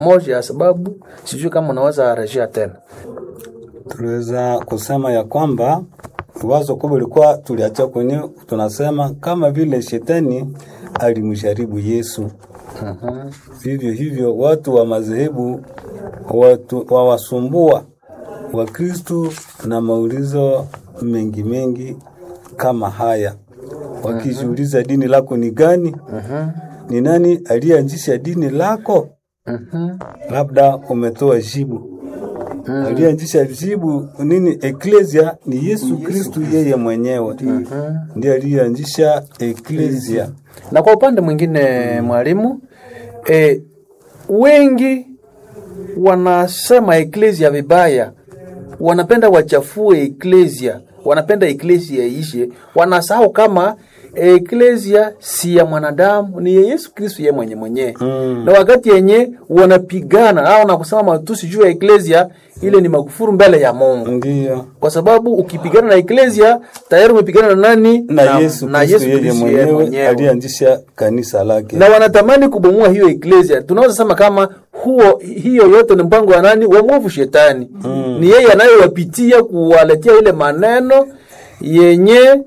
moja ya sababu sijui kama unaweza rejea tena. Tuliweza kusema ya kwamba wazo kubwa lilikuwa tuliacha kwenye tunasema kama vile shetani alimjaribu Yesu. Vivyo hivyo watu wa madhehebu watu wawasumbua wa Kristo na maulizo mengi kama haya. Wakijiuliza dini lako ni gani? Ni nani aliyeanzisha dini lako? Labda umetoa jibu. Aliyeanzisha jibu nini? Eklesia ni Yesu Kristo yeye mwenyewe. Ndiye aliyeanzisha eklesia. Na kwa upande mwingine mwalimu, wengi wanasema eklesia vibaya. Wanapenda wachafue eklesia, wanapenda eklesia iishe. Wanasahau kama eklesia si ya mwanadamu, ni ya Yesu Kristo yeye mwenyewe. Na wakati yenye wanapigana au na kusema matusi juu ya eklesia, ile ni makufuru mbele ya Mungu. Ndiyo. Kwa sababu ukipigana na eklesia tayari umepigana na nani? Na Yesu Kristo yeye mwenyewe alianzishisha kanisa lake. Na wanatamani kubomoa hiyo eklesia. Tunaweza sema kama hiyo yote ni mpango wa nani? Wa mwovu shetani. Ni yeye anayewapitia kuwaletea ile maneno yenye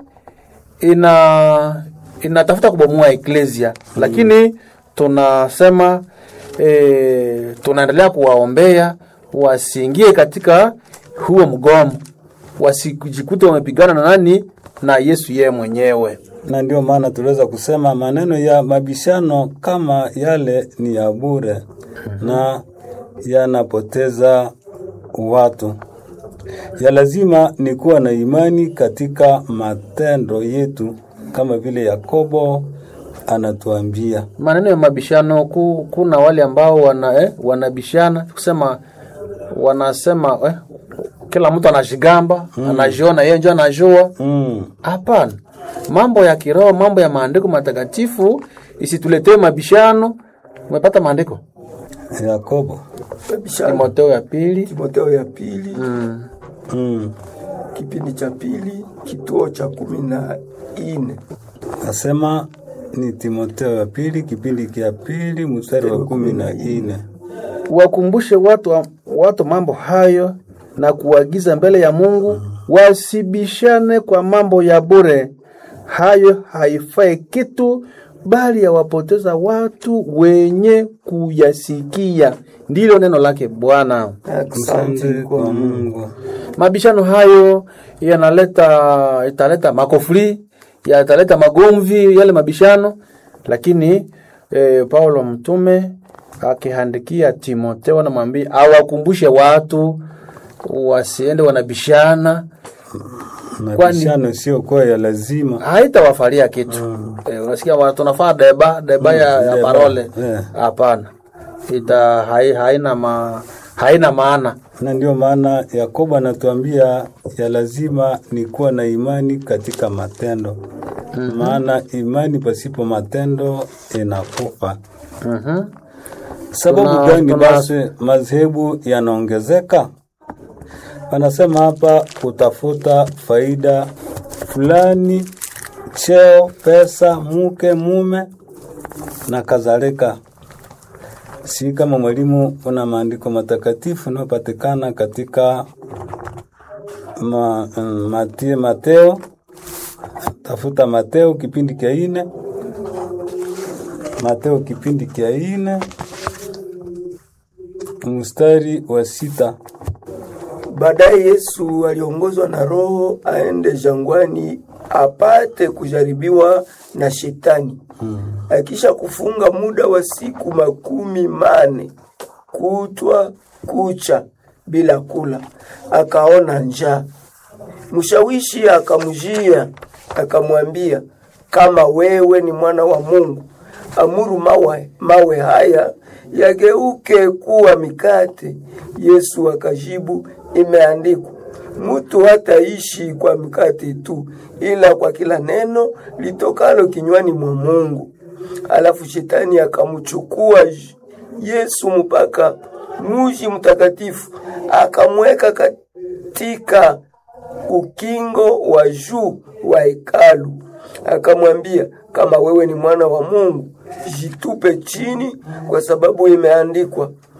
inatafuta kubomoa eklesia. Lakini tunasema tunaendelea kuwaombea wasiingie katika huo mgomo, wasikujikute wamepigana na nani? Na Yesu yeye mwenyewe. Na ndio maana tuliweza kusema maneno ya mabishano kama yale ni ya bure na yanapoteza watu. Ya lazima ni kuwa na imani katika matendo yetu kama vile Yakobo anatuambia. Maneno ya mabishano kuna wale ambao wanabishana kusema wanasema kila mtu anashigamba, anajiona yeye ndio anajua. Hapana. Mambo ya kiroho, mambo ya maandiko matakatifu isituletee mabishano. Umepata maandiko? Yakobo. Timotheo ya pili. Kipindi cha pili, kituo cha 14. Nasema ni Timotheo ya pili, kipindi cha pili, mstari wa 14. Wakumbushe watu mambo hayo na kuagiza mbele ya Mungu wasibishane kwa mambo ya bure. Hayo haifai kitu, bali yawapoteza watu wenye kuyasikia. Ndilo neno lake Bwana. Asante kwa Mungu. Mabishano hayo italeta makofuri, yataleta magomvi yale mabishano. Lakini Paulo mtume akihandikia Timotheo na mwambie awakumbushe watu wasiende wanabishana. Mabishano sio kwa ya lazima. Haitawafalia kitu. Unasikia watu tunafaa deba ya parole. Hapana. Haina maana. Na ndio maana Yakobo anatuambia ya lazima ni kuwa na imani katika matendo. Maana imani pasipo matendo inakufa. Sababu gani basi madhehebu yanaongezeka? Wanasema hapa kutafuta faida fulani, cheo, pesa, mke, mume na kadhalika. Si kama mwalimu una maandiko matakatifu yanayopatikana katika Mateo. Tafuta Mateo kipindi cha 4. Mateo kipindi cha 4 mstari wa 6. Baadaye Yesu aliongozwa na Roho aende jangwani apate kujaribiwa na shetani. Akisha kufunga muda wa siku 40 kutwa kucha bila kula, akaona njaa. Mshawishi akamjia akamwambia, kama wewe ni mwana wa Mungu, amuru mawe haya yageuke kuwa mikate. Yesu akajibu, imeandikwa, mtu hataishi kwa mikate tu, ila kwa kila neno litokalo kinywani mwa Mungu. Alafu shetani akamchukua Yesu mpaka mji mtakatifu, akamweka katika ukingo wa juu wa hekalu. Akamwambia, kama wewe ni mwana wa Mungu, jitupe chini, kwa sababu imeandikwa,